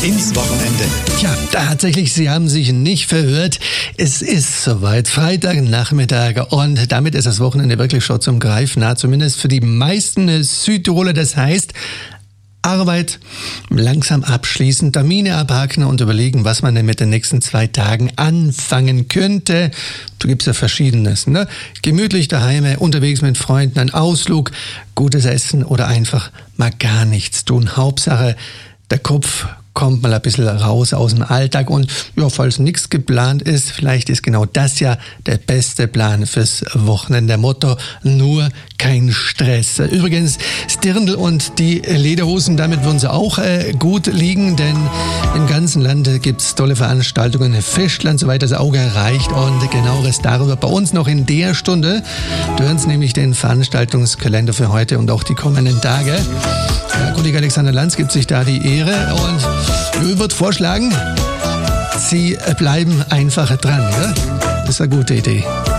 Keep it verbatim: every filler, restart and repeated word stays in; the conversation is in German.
ins Wochenende. Tja, tatsächlich, Sie haben sich nicht verhört. Es ist soweit, Freitagnachmittag, und damit ist das Wochenende wirklich schon zum Greifen nah, zumindest für die meisten Südtiroler. Das heißt, Arbeit langsam abschließen, Termine abhaken und überlegen, was man denn mit den nächsten zwei Tagen anfangen könnte. Da gibt's ja Verschiedenes, ne? Gemütlich daheim, unterwegs mit Freunden, ein Ausflug, gutes Essen oder einfach mal gar nichts tun. Hauptsache, der Kopf kommt mal ein bisschen raus aus dem Alltag, und ja, falls nichts geplant ist, vielleicht ist genau das ja der beste Plan fürs Wochenende. Motto: nur kein Stress. Übrigens, Stirndl und die Lederhosen, damit würden sie auch äh, gut liegen, denn im ganzen Land gibt's tolle Veranstaltungen, Festland, soweit das Auge reicht, und genaueres darüber bei uns noch in der Stunde. Du hörst nämlich den Veranstaltungskalender für heute und auch die kommenden Tage. Ja, Kollege Alexander Lanz gibt sich da die Ehre, und ich würde vorschlagen, Sie bleiben einfach dran. Ja? Das ist eine gute Idee.